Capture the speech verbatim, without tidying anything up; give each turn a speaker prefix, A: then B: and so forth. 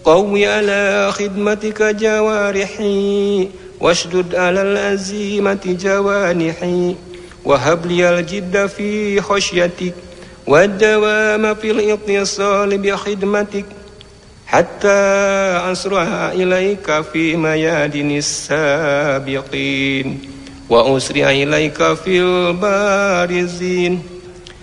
A: قوي على خدمتك جوارحي واشدد على العزيمة جوانحي وهب لي الجد في خشيتك والدوام في الاتصال بخدمتك حتى أسرع إليك في ميادين السابقين وأسرع إليك في البارزين